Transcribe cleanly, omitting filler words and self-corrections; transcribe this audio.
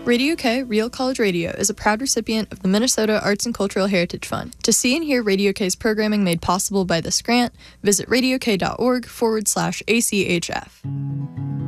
Radio K, Real College Radio, is a proud recipient of the Minnesota Arts and Cultural Heritage Fund. To see and hear Radio K's programming made possible by this grant, visit radiok.org/ACHF.